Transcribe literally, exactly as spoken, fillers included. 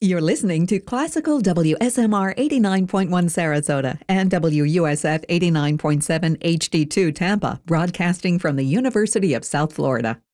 You're listening to Classical W S M R eighty-nine point one Sarasota and W U S F eighty-nine point seven H D two Tampa, broadcasting from the University of South Florida.